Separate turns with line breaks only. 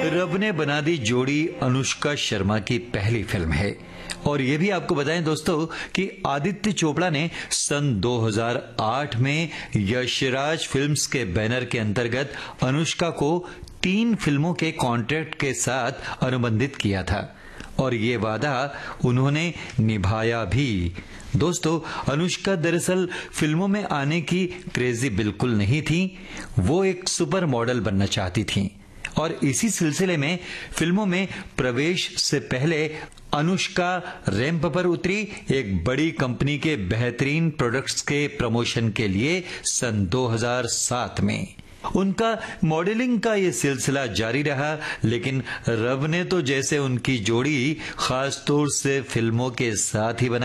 रब ने बना दी जोड़ी अनुष्का शर्मा की पहली फिल्म है। और ये भी आपको बताएं दोस्तों कि आदित्य चोपड़ा ने सन 2008 में यशराज फिल्म्स के बैनर के अंतर्गत अनुष्का को 3 फिल्मों के कॉन्ट्रैक्ट के साथ अनुबंधित किया था और ये वादा उन्होंने निभाया भी। दोस्तों, अनुष्का दरअसल फिल्मों में आने की क्रेजी बिल्कुल नहीं थी। वो एक सुपर मॉडल बनना चाहती थी और इसी सिलसिले में फिल्मों में प्रवेश से पहले अनुष्का रैंप पर उतरी एक बड़ी कंपनी के बेहतरीन प्रोडक्ट्स के प्रमोशन के लिए सन 2007 में। उनका मॉडलिंग का ये सिलसिला जारी रहा, लेकिन रब ने तो जैसे उनकी जोड़ी खास तौर से फिल्मों के साथ ही बनाई।